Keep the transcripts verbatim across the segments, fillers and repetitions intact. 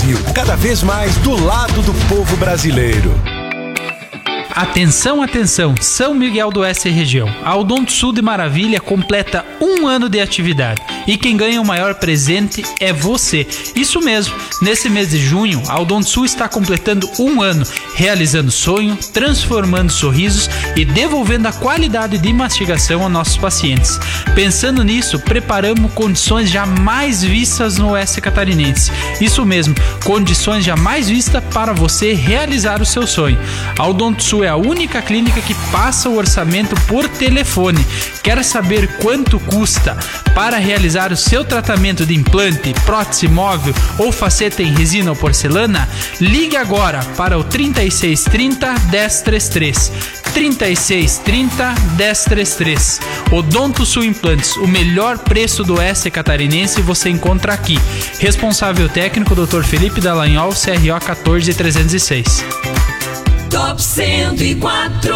Brasil, cada vez mais do lado do povo brasileiro. Atenção, atenção, São Miguel do Oeste e região. A Odontosul de Maravilha completa um ano de atividade e quem ganha o maior presente é você. Isso mesmo, nesse mês de junho, a Odontosul está completando um ano, realizando sonho, transformando sorrisos e devolvendo a qualidade de mastigação aos nossos pacientes. Pensando nisso, preparamos condições jamais vistas no Oeste Catarinense. Isso mesmo, condições jamais vistas para você realizar o seu sonho. A Odontosul é a única clínica que passa o orçamento por telefone. Quer saber quanto custa para realizar o seu tratamento de implante, prótese móvel ou faceta em resina ou porcelana? Ligue agora para o trinta e seis trinta, dez trinta e três. trinta e seis trinta, dez trinta e três. Odontosul Implantes, o melhor preço do Oeste Catarinense você encontra aqui. Responsável técnico doutor Felipe Dallagnol, C R O quatorze trezentos e seis. Top cento e quatro.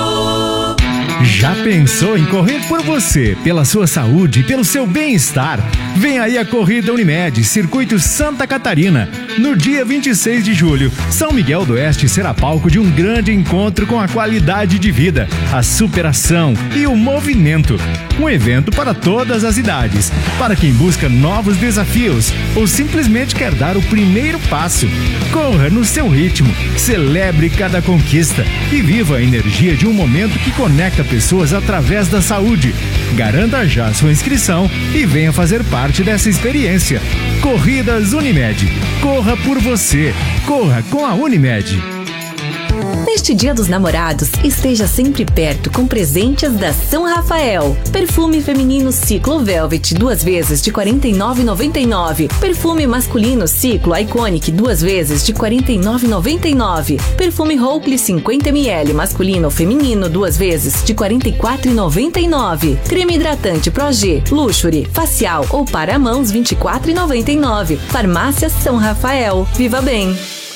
Já pensou em correr por você, pela sua saúde e pelo seu bem-estar? Vem aí a Corrida Unimed, Circuito Santa Catarina. No dia vinte e seis de julho, São Miguel do Oeste será palco de um grande encontro com a qualidade de vida, a superação e o movimento. Um evento para todas as idades, para quem busca novos desafios ou simplesmente quer dar o primeiro passo. Corra no seu ritmo, celebre cada conquista e viva a energia de um momento que conecta pessoas através da saúde. Garanta já sua inscrição e venha fazer parte dessa experiência. Corridas Unimed. Corra por você. Corra com a Unimed. Neste Dia dos Namorados, esteja sempre perto com presentes da São Rafael. Perfume feminino Ciclo Velvet, duas vezes de quarenta e nove reais e noventa e nove centavos. Perfume masculino Ciclo Iconic, duas vezes de quarenta e nove reais e noventa e nove centavos. Perfume Oakley cinquenta mililitros, masculino ou feminino, duas vezes de quarenta e quatro reais e noventa e nove centavos. Creme hidratante Progê, Luxury, facial ou para mãos, vinte e quatro reais e noventa e nove centavos. Farmácia São Rafael. Viva bem!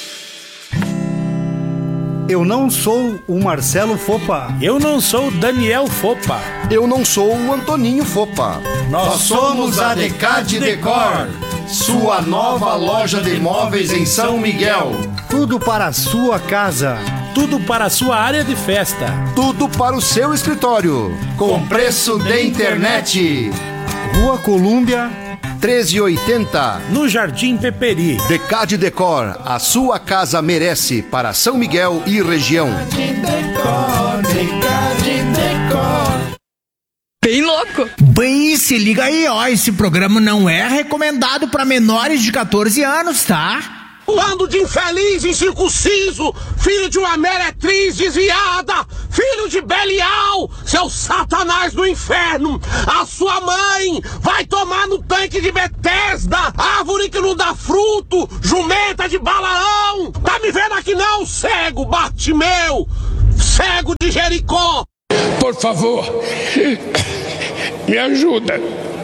Eu não sou o Marcelo Fopa. Eu não sou o Daniel Fopa. Eu não sou o Antoninho Fopa. Nós, Nós somos a Decade Decor, sua nova loja de móveis em São Miguel. Tudo para a sua casa. Tudo para a sua área de festa. Tudo para o seu escritório. Com preço de internet. Rua Colúmbia treze e oitenta, no Jardim Peperi. Decade Decor, a sua casa merece, para São Miguel e região. Decade Decor, Decade Decor. Bem louco. Bem, se liga aí, ó, esse programa não é recomendado para menores de catorze anos, tá? Bando de infeliz incircunciso, filho de uma meretriz desviada, filho de Belial, seu satanás do inferno, a sua mãe vai tomar no tanque de Betesda, árvore que não dá fruto, jumenta de Balaão. Tá me vendo aqui não, cego, Bartimeu, cego de Jericó? Por favor, me ajuda.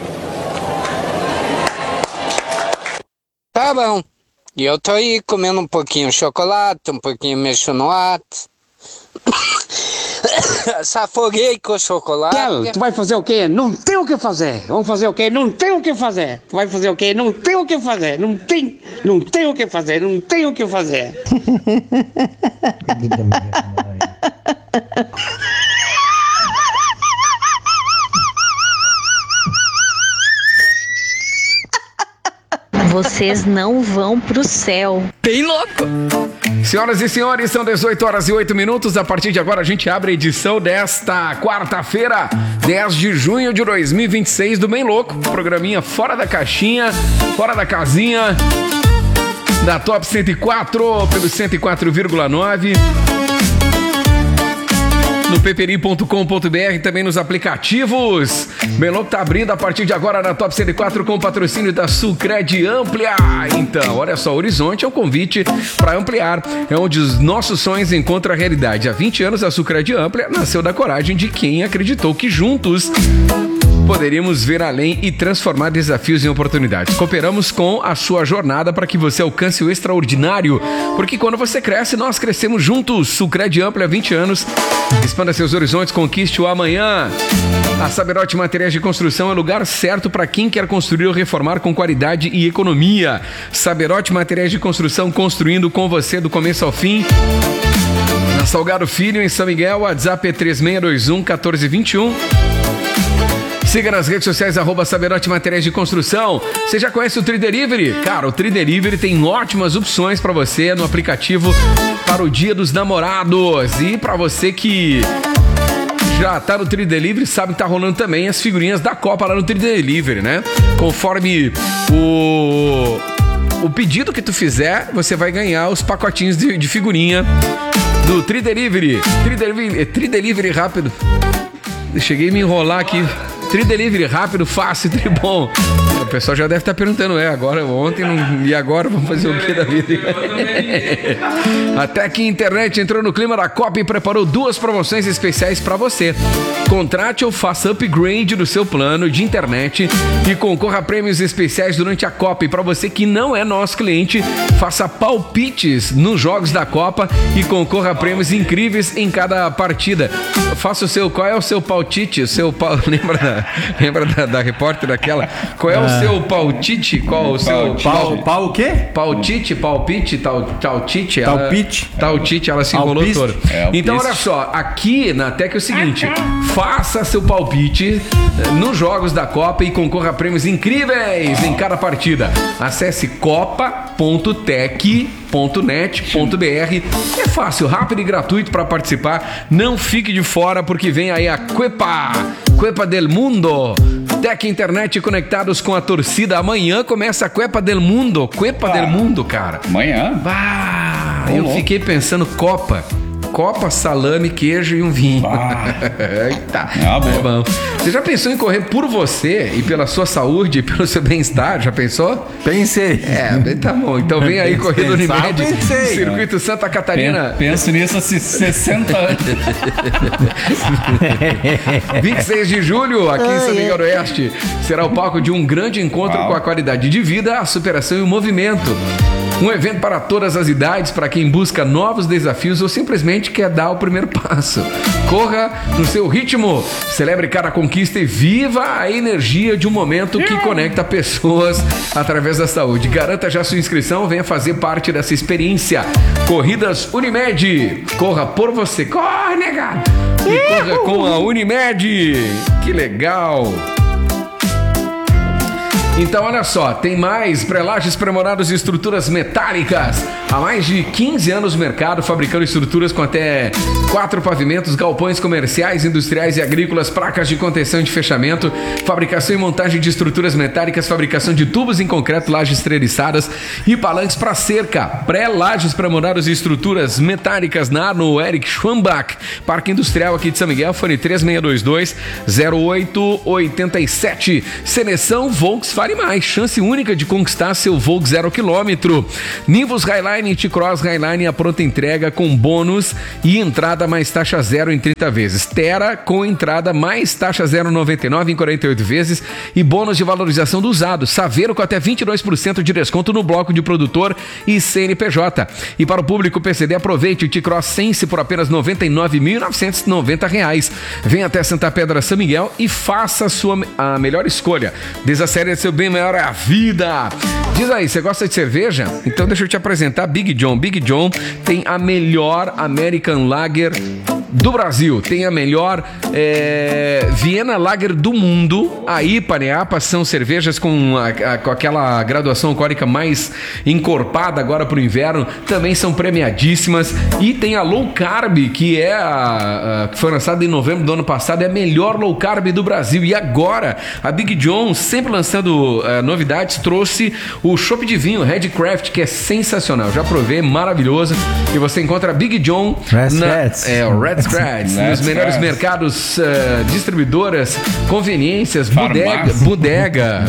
Tá bom. E eu tô aí comendo um pouquinho de chocolate, um pouquinho mexo no ato. Safoguei com o chocolate. Kel, tu vai fazer o quê? Não tem o que fazer. Vamos fazer o quê? Não tem o que fazer. Tu vai fazer o quê? Não tem o que fazer. Não tem, não tem o que fazer. Não tem o que fazer. Vocês não vão pro céu. Bem louco. Senhoras e senhores, são dezoito horas e oito minutos. A partir de agora a gente abre a edição desta quarta-feira, dez de junho de dois mil e vinte e seis do Bem Louco. Programinha fora da caixinha, fora da casinha, da Top cento e quatro, pelo cento e quatro vírgula nove. No peperi ponto com ponto b r, também nos aplicativos. Bem Louco tá abrindo a partir de agora na Top cento e quatro com o patrocínio da Sulcred Amplia. Então, olha só, Horizonte é um convite para ampliar. É onde os nossos sonhos encontram a realidade. Há vinte anos, a Sulcred Amplia nasceu da coragem de quem acreditou que juntos poderíamos ver além e transformar desafios em oportunidades. Cooperamos com a sua jornada para que você alcance o extraordinário, porque quando você cresce, nós crescemos juntos. Sulcred Amplia, vinte anos. Expanda seus horizontes, conquiste o amanhã. A Saberote Materiais de Construção é o lugar certo para quem quer construir ou reformar com qualidade e economia. Saberote Materiais de Construção, construindo com você do começo ao fim. Na Salgado Filho, em São Miguel, WhatsApp é três seis dois um, um quatro dois um. Siga nas redes sociais, arroba Saberote Materiais de Construção. Você já conhece o Tri Delivery? Cara, o Tri Delivery tem ótimas opções para você no aplicativo para o Dia dos Namorados. E para você que já tá no Tri Delivery, sabe que tá rolando também as figurinhas da Copa lá no Tri Delivery, né? Conforme o, o pedido que tu fizer, você vai ganhar os pacotinhos de, de figurinha do Tri Delivery. Tri Delivery, Tri Delivery rápido. Eu cheguei a me enrolar aqui. Tri Delivery, rápido, fácil, tri bom. O pessoal já deve estar perguntando, é, agora, ontem não, e agora vamos fazer o que da vida? Até que a internet entrou no clima da Copa e preparou duas promoções especiais para você. Contrate ou faça upgrade do seu plano de internet e concorra a prêmios especiais durante a Copa. E para você que não é nosso cliente, faça palpites nos jogos da Copa e concorra a prêmios incríveis em cada partida. Faça o seu, qual é o seu palpite? O seu pau, lembra da Lembra da, da repórter daquela? Qual é ah. o seu paltite? Qual o seu... Pau, pau o quê? Paltite, palpite, tal, taltite. Talpite. Ela, taltite, ela se enrolou toda. É, então, olha só, aqui na Tec é o seguinte, faça seu palpite nos jogos da Copa e concorra a prêmios incríveis em cada partida. Acesse copa ponto tec ponto net ponto br. É fácil, rápido e gratuito para participar. Não fique de fora porque vem aí a Cuepa, Cuepa del Mundo. Tec Internet conectados com a torcida. Amanhã começa a Cuepa del Mundo. Cuepa ah, del Mundo, cara. Amanhã? Bah, eu louco. Fiquei pensando Copa. Copa, salame, queijo e um vinho. Eita, ah, é bom. Você já pensou em correr por você e pela sua saúde e pelo seu bem-estar? Já pensou? Pensei. É, tá bom. Então vem aí, Corrida Unimed, Circuito Santa Catarina. Penso nisso há sessenta anos. vinte e seis de julho, aqui em São Miguel do Oeste, será o palco de um grande encontro Uau. Com a qualidade de vida, a superação e o movimento. Um evento para todas as idades, para quem busca novos desafios ou simplesmente quer dar o primeiro passo. Corra no seu ritmo, celebre cada conquista e viva a energia de um momento que conecta pessoas através da saúde. Garanta já sua inscrição, venha fazer parte dessa experiência. Corridas Unimed, corra por você. Corre, nega! E corra com a Unimed. Que legal! Então, olha só, tem mais pré-lajes, pré-morados e estruturas metálicas. Há mais de quinze anos no mercado, fabricando estruturas com até quatro pavimentos, galpões comerciais, industriais e agrícolas, placas de contenção e de fechamento, fabricação e montagem de estruturas metálicas, fabricação de tubos em concreto, lajes treliçadas e palanques para cerca. Pré-lajes, pré-morados e estruturas metálicas na no Eric Schwambach, Parque Industrial aqui de São Miguel, fone três seis dois dois, zero oito oito sete. Seleção Volkswagen mais, chance única de conquistar seu Volkswagen zero quilômetro. Nivus Highline e T-Cross Highline a pronta entrega com bônus e entrada mais taxa zero em trinta vezes. Terra com entrada mais taxa zero vírgula noventa e nove em quarenta e oito vezes e bônus de valorização do usado. Saveiro com até vinte e dois por cento de desconto no bloco de produtor e C N P J. E para o público P C D, aproveite o T-Cross Sense por apenas noventa e nove mil novecentos e noventa reais. Venha até Santa Pedra, São Miguel e faça a sua a melhor escolha. Desacelere seu bem maior é a vida. Diz aí, você gosta de cerveja? Então deixa eu te apresentar Big John. Big John tem a melhor American Lager do Brasil, tem a melhor é, Viena Lager do mundo. A I P A, né? A APA são cervejas com, a, a, com aquela graduação alcoólica mais encorpada agora pro inverno, também são premiadíssimas. E tem a Low Carb, que é a, a que foi lançada em novembro do ano passado, é a melhor Low Carb do Brasil. E agora a Big John, sempre lançando uh, novidades, trouxe o chopp de vinho Red Craft, que é sensacional, já provei, maravilhoso. E você encontra a Big John na, é, o Red Scratch, nos melhores Scratch. mercados, uh, distribuidoras, conveniências, bodega, bodega,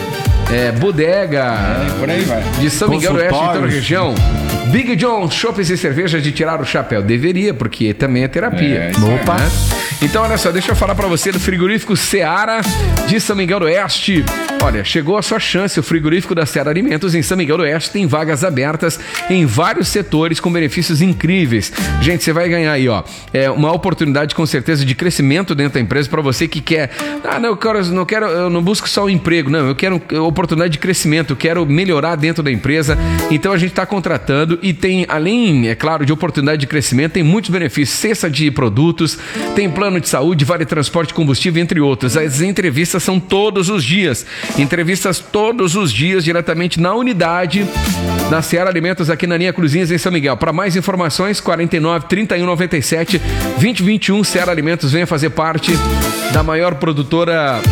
é, bodega é, por aí vai. De São Miguel do Oeste e toda a região. Big John, chopes e cervejas de tirar o chapéu. Deveria, porque também é terapia. É, Opa! Né? Então, olha só, deixa eu falar pra você do frigorífico Seara de São Miguel do Oeste. Olha, chegou a sua chance. O frigorífico da Seara Alimentos em São Miguel do Oeste tem vagas abertas em vários setores com benefícios incríveis. Gente, você vai ganhar aí, ó, é uma oportunidade com certeza de crescimento dentro da empresa para você que quer, ah, não, eu quero, não quero, eu não busco só o emprego, não, eu quero oportunidade de crescimento, eu quero melhorar dentro da empresa. Então a gente está contratando e tem, além, é claro, de oportunidade de crescimento, tem muitos benefícios, cesta de produtos, tem plano de saúde, vale transporte, combustível, entre outros. As entrevistas são todos os dias. Entrevistas todos os dias, diretamente na unidade da Seara Alimentos, aqui na linha Cruzinhas, em São Miguel. Para mais informações, quarenta e nove, trinta e um, noventa e sete, vinte, vinte e um. Seara Alimentos, venha fazer parte da maior produtora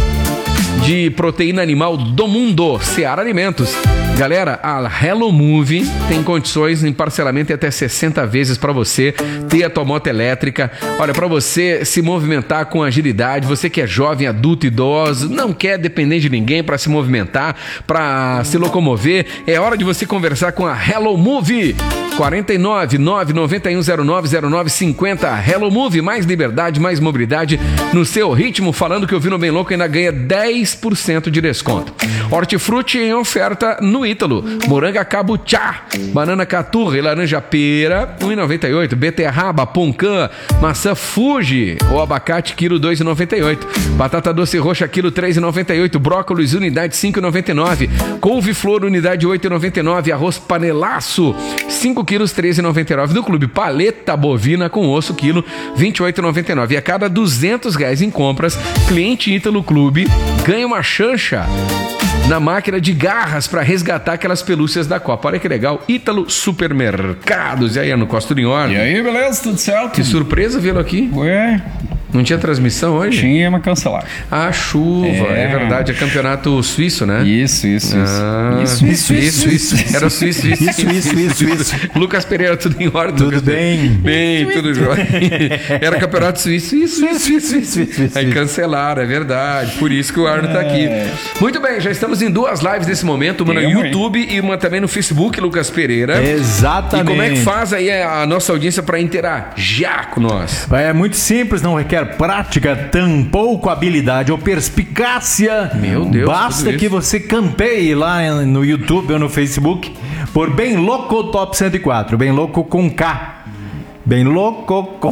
de proteína animal do mundo, Seara Alimentos. Galera, a Hello Movie tem condições em parcelamento em até sessenta vezes para você ter a tua moto elétrica. Olha, para você se movimentar com agilidade, você que é jovem, adulto, idoso, não quer depender de ninguém para se movimentar, para se locomover, é hora de você conversar com a Hello Movie. quarenta e nove, nove nove um zero nove zero nove cinco zero. Hello Movie, mais liberdade, mais mobilidade no seu ritmo. Falando que eu vi no Bem Louco, ainda ganha dez por cento de desconto. Hortifruti em oferta no Ítalo. Moranga cabuchá, banana caturra e laranja pera, um real e noventa e oito. Beterraba, poncã, maçã Fuji ou abacate, quilo dois reais e noventa e oito. Batata doce roxa, quilo três reais e noventa e oito. Brócolis, unidade cinco reais e noventa e nove. Couve-flor, unidade oito reais e noventa e nove. Arroz panelaço, cinco quilos, treze reais e noventa e nove. No Clube Paleta bovina com osso, quilo, vinte e oito reais e noventa e nove. E a cada duzentos reais em compras, cliente Ítalo Clube ganha uma chancha na máquina de garras para resgatar aquelas pelúcias da Copa. Olha que legal. Ítalo Supermercados. E aí, Ano Costa em ordem? E aí, beleza? Tudo certo? Que surpresa vê-lo aqui. Ué... Não tinha transmissão hoje? Tinha, mas cancelaram. Ah, chuva. É, é verdade. É campeonato suíço, né? Isso, isso, isso. Ah, isso, isso, isso, isso, isso. Era suíço, isso, isso, isso, isso, isso. Lucas Pereira, tudo em ordem? Tudo Lucas bem? Bem, tudo jóia. Era campeonato suíço, isso, isso, isso, isso, isso. Aí cancelaram, é verdade. Por isso que o Arno tá aqui. Muito bem, já estamos em duas lives nesse momento. Uma no YouTube e uma também no Facebook, Lucas Pereira. Exatamente. E como é que faz aí a nossa audiência para interagir com nós? É muito simples, não requer prática, tampouco habilidade ou perspicácia. Meu Deus. Basta que você campeie lá no YouTube ou no Facebook por Bem Louco Top cento e quatro. Bem Louco com K. Bem louco com...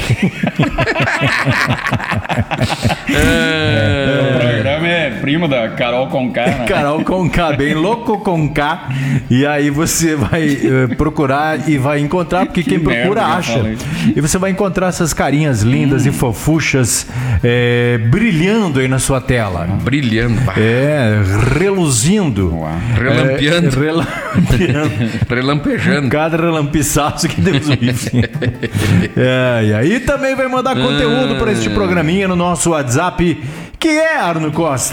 é... O programa é primo da Carol Conká, né? Carol Conká, Bem Louco Conká. E aí você vai uh, procurar e vai encontrar, porque que quem procura acha. E você vai encontrar essas carinhas lindas hum. e fofuchas é, brilhando aí na sua tela. Brilhando. É, reluzindo. Uau. Relampeando. É, relampeando. Relampejando. Cada relampiçaço que Deus o livre. É, e aí também vai mandar conteúdo para este programinha no nosso WhatsApp, que é Arno Costa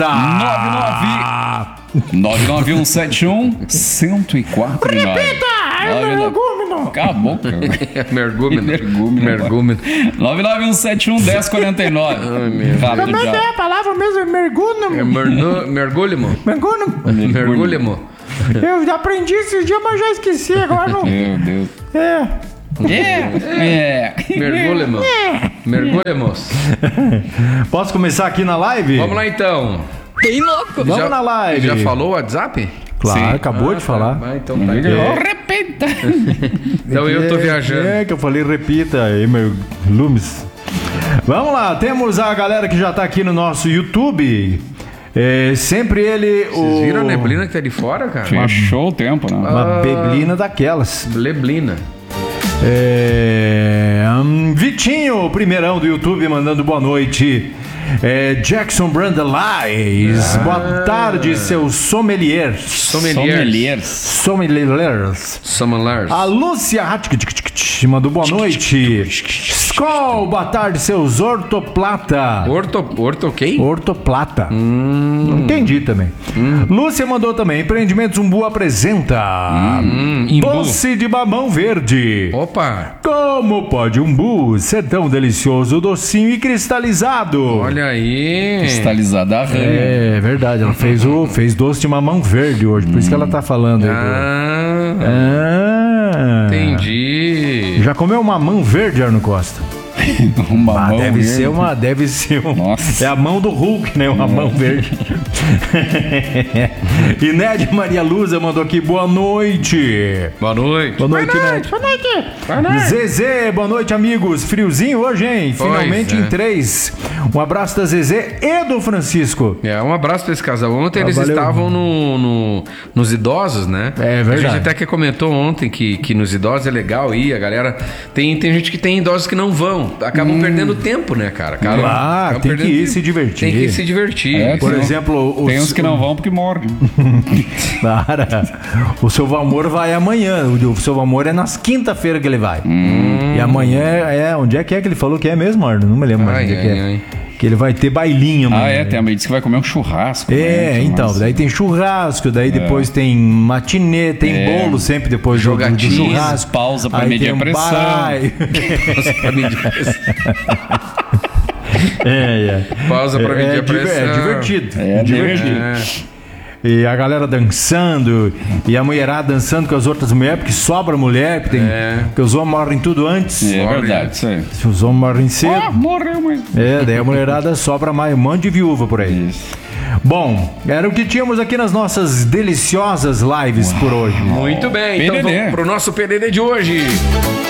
nove nove um sete um um zero quatro nove. Repita! É mergúmeno! Cala a boca. Mergúmeno. Mergúmeno. Mergúmeno. nove nove um sete um um zero quatro nove. Como é que é a palavra mesmo? É mergúmeno? É mergulho. Mergúmeno? Mergulho. Eu já aprendi esses dias, mas já esqueci agora. Não... Meu Deus. É. É, é. Mergulhemos. Mergulhemos. Posso começar aqui na live? Vamos lá então. Bem louco. Vamos já, na live. Já falou o WhatsApp? Claro, Sim. acabou ah, de tá. falar. Vai, então tá. Repita. Então eu tô viajando. É que eu falei, repita aí, meu Lumes. Vamos lá, temos a galera que já tá aqui no nosso YouTube. É, sempre ele. Vocês o... viram a neblina que tá de fora, cara? Achou o tempo, né? Uma ah, beblina daquelas. Neblina. É, um, Vitinho, primeirão do YouTube, mandando boa noite. É, Jackson Brandalais, ah. boa tarde, seus sommeliers. Sommeliers. Sommeliers. Sommeliers. A Lúcia mandou boa noite. Skol, boa tarde, seus ortoplata. Orto, orto quem? Ortoplata. Hum. Não entendi também. Hum. Lúcia mandou também. Empreendimentos Umbu apresenta hum, doce de mamão verde. Opa! Como pode Umbu ser tão delicioso, docinho e cristalizado? Olha aí. Cristalizada a rã. É verdade, ela fez o fez doce de mamão verde hoje, por hum. isso que ela tá falando aí. Ah, do... ah entendi. Já comeu mamão verde, Arno Costa? Uma Ah, mão deve verde. ser uma, deve ser um, Nossa. é a mão do Hulk, né? Uma É. mão verde. E Ned Maria Luza mandou aqui, boa noite. Boa noite. Boa noite, Ned. Boa noite. Boa noite. Zezé, boa noite, amigos. Friozinho hoje, hein? Pois Finalmente é. em três. Um abraço da Zezé e do Francisco. É, um abraço pra esse casal. Ontem Ah, eles valeu. estavam no, no- nos idosos, né? É verdade. A gente até que comentou ontem que, que nos idosos é legal ir, a galera... Tem, tem gente que tem idosos que não vão. Acabam perdendo tempo, né, cara? Acabam- Ah, acabam tem que perdendo ir tempo. se divertir. Tem que se divertir. É, Por tem- exemplo, Tem os- uns que não vão porque morrem. Cara, o seu Valmor vai amanhã. O seu Valmor é nas quinta-feira que ele vai. Hum. E amanhã é. Onde é que é que ele falou que é mesmo, Arno? Não me lembro mais Ai, onde é que ai, é. ai. Que ele vai ter bailinho amanhã. Ah, é, tem a disse que vai comer um churrasco. É, né? então, Nossa. daí tem churrasco, daí depois tem matinê, tem É. bolo sempre depois do, do Jogatinhas, churrasco. pausa pra Aí medir tem a um pressão. barai. Pausa pra medir a pressão. É, é. Pausa pra medir É a diver- pressão. É divertido. É, divertido. É. E a galera dançando, e a mulherada dançando com as outras mulheres, porque sobra mulher, porque, tem, É. porque os homens morrem tudo antes. É verdade, isso aí. Se os homens morrem cedo. Ah, morreu, mas... É, daí a mulherada sobra mais um monte de viúva por aí. Bom, era o que tínhamos aqui nas nossas deliciosas lives por hoje. Muito bem, então P D D. vamos pro nosso P D D de hoje.